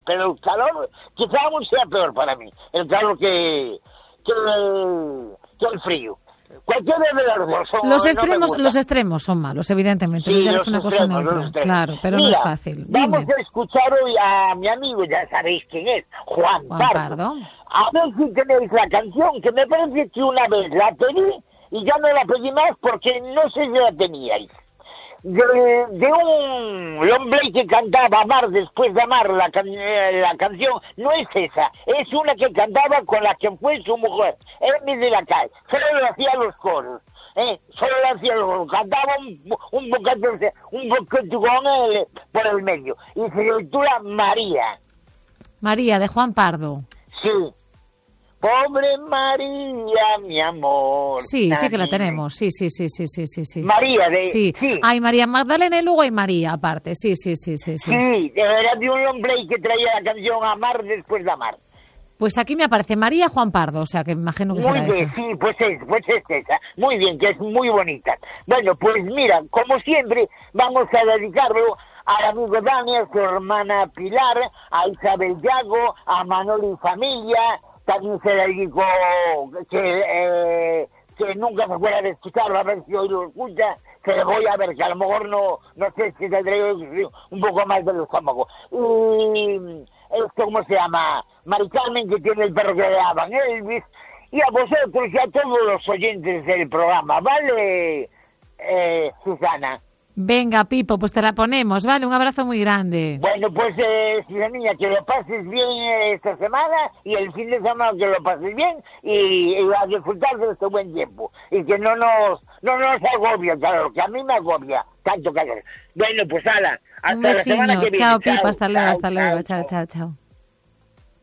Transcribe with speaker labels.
Speaker 1: pero el calor quizá aún sea peor para mí, el calor que el frío. Cualquiera de las dos son,
Speaker 2: los extremos son malos, evidentemente.
Speaker 1: Sí,
Speaker 2: es una cosa neutra, claro, pero
Speaker 1: mira,
Speaker 2: no es fácil.
Speaker 1: Vamos a escuchar hoy a mi amigo, ya sabéis quién es, Juan Pardo. A ver si tenéis la canción, que me parece que una vez la pedí y ya no la pedí más porque no sé si la teníais. De un hombre que cantaba Amar después de amar, la canción no es esa, es una que cantaba con la que fue su mujer, Hermes de la Calle, solo le hacía los coros, solo le hacía los coros, cantaba un boquete por el medio, y se titula María.
Speaker 2: María, de Juan Pardo.
Speaker 1: Sí. Pobre María, mi amor.
Speaker 2: Sí, sí que la tenemos. Sí.
Speaker 1: María
Speaker 2: Sí. Hay María Magdalena y luego hay María aparte. Sí.
Speaker 1: Sí, era de un hombre que traía la canción Amar después de amar.
Speaker 2: Pues aquí me aparece María Juan Pardo, o sea que me imagino que será esa.
Speaker 1: Muy bien, sí, pues es esa. Muy bien, que es muy bonita. Bueno, pues mira, como siempre, vamos a dedicarlo al amigo Dani, a su hermana Pilar, a Isabel Yago, a Manolo y familia. También se le digo que nunca se fuera de escucharlo, a ver si hoy lo escucha, se le voy a ver, que a lo mejor no sé si tendré un poco más del estómago. Y ¿cómo se llama? Mari Carmen, que tiene el perro que le llaman Elvis, y a vosotros y a todos los oyentes del programa, ¿vale, Susana?
Speaker 2: Venga, Pipo, pues te la ponemos, ¿vale? Un abrazo muy grande.
Speaker 1: Bueno, pues, niña, que lo pases bien esta semana y el fin de semana que lo pases bien y a disfrutar de este buen tiempo. Y que no nos agobia el calor, que a mí me agobia tanto calor. Bueno, pues, hasta la semana que viene.
Speaker 2: Chao, Pipo, hasta luego. Chao.